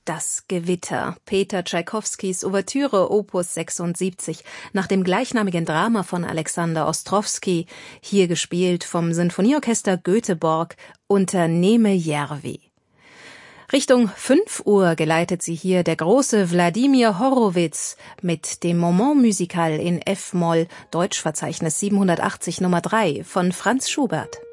Das Gewitter, Peter Tschaikowskis Ouvertüre Opus 76, nach dem gleichnamigen Drama von Alexander Ostrowski, hier gespielt vom Sinfonieorchester Göteborg unter Neeme Järvi. Richtung 5 Uhr geleitet sie hier der große Wladimir Horowitz mit dem Moment musical in F-Moll, Deutschverzeichnis 780 Nummer 3 von Franz Schubert.